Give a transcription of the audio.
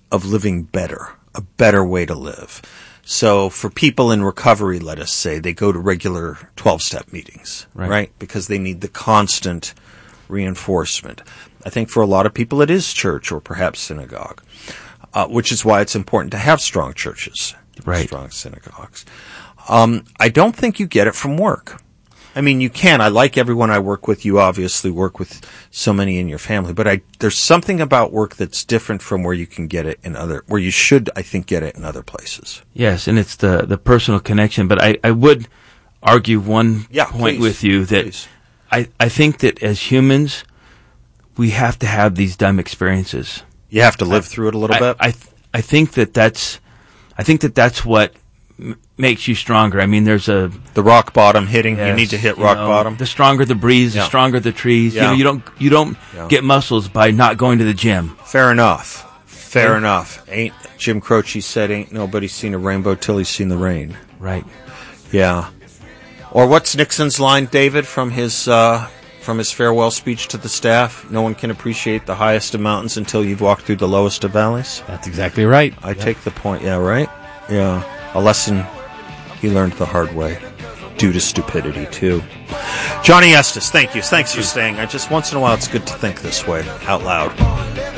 of living better, a better way to live. So for people in recovery, let us say, they go to regular 12-step meetings, right? Because they need the constant reinforcement. I think for a lot of people it is church or perhaps synagogue, which is why it's important to have strong churches, strong synagogues. I don't think you get it from work. I mean, you can. I like everyone I work with. You obviously work with so many in your family, but there's something about work that's different from where you can get it where you should, I think, get it in other places. Yes, and it's the personal connection. But I would argue one point with you that I think that as humans, we have to have these dumb experiences. You have to live through it a little bit. I think that's what makes you stronger. I mean, there's the rock bottom hitting. Yes, you need to hit rock bottom. The stronger the breeze, the stronger the trees. Yeah. You don't get muscles by not going to the gym. Fair enough. Ain't Jim Croce said, "Ain't nobody seen a rainbow till he's seen the rain." Right. Yeah. Or what's Nixon's line, David, from his farewell speech to the staff? No one can appreciate the highest of mountains until you've walked through the lowest of valleys. That's exactly right. I take the point. Yeah. Right. Yeah. A lesson he learned the hard way, due to stupidity, too. Johnny Estes, thank you. Thanks for staying. Just once in a while, it's good to think this way, out loud.